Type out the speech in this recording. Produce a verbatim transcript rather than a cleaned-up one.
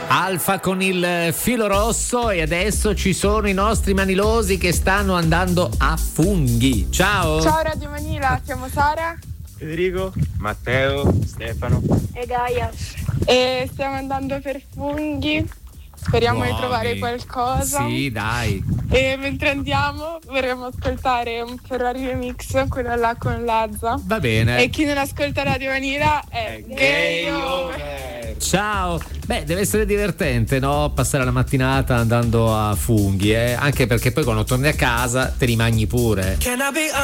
Alfa con il filo rosso e adesso ci sono i nostri manilosi che stanno andando a funghi. Ciao. Ciao Radio Manila, siamo Sara, Federico, Matteo, Stefano e Gaia. E stiamo andando per funghi. Speriamo Buoni. di trovare qualcosa. Sì, dai. E mentre andiamo vorremmo ascoltare un Ferrari Remix, quello là con Lazza. Va bene. E chi non ascolta Radio Manila è Gay Over. Ciao. Beh, deve essere divertente, no? Passare la mattinata andando a funghi, eh? Anche perché poi quando torni a casa te li mangi pure.